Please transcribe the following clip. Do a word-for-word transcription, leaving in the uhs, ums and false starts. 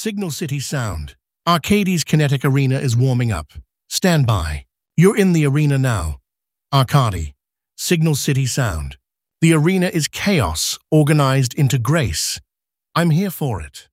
Signal City Sound. Arcades Kinetic Arena is warming up. Stand by. You're in the arena now. Arcade. Signal City Sound. The arena is chaos organized into grace. I'm here for it.